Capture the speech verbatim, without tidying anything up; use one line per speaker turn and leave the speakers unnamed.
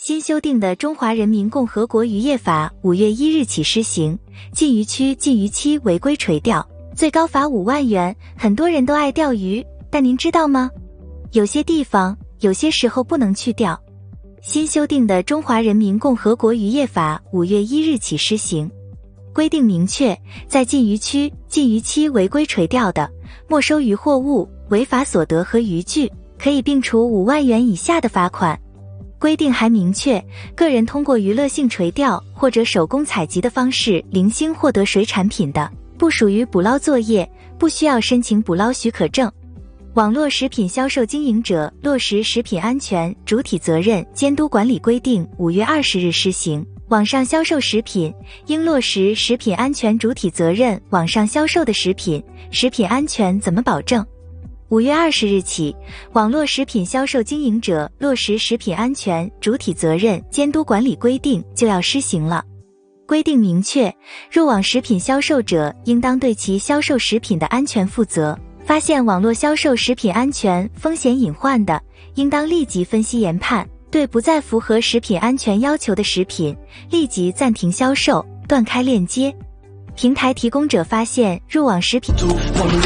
新修订的《中华人民共和国渔业法》五月一日起施行，禁渔区禁渔期违规垂钓，最高罚五万元。很多人都爱钓鱼，但您知道吗？有些地方，有些时候不能去钓。新修订的《中华人民共和国渔业法》五月一日起施行，规定明确，在禁渔区、禁渔期违规垂钓的，没收渔获物、违法所得和渔具，可以并处五万元以下的罚款。规定还明确，个人通过娱乐性垂钓或者手工采集的方式零星获得水产品的，不属于捕捞作业，不需要申请捕捞许可证。网络食品销售经营者落实食品安全主体责任监督管理规定五月二十日施行，网上销售食品应落实食品安全主体责任。网上销售的食品，食品安全怎么保证？五月二十日起，网络食品销售经营者落实食品安全主体责任监督管理规定就要施行了。规定明确，入网食品销售者应当对其销售食品的安全负责，发现网络销售食品安全风险隐患的，应当立即分析研判，对不再符合食品安全要求的食品，立即暂停销售，断开链接。平台提供者发现入网食品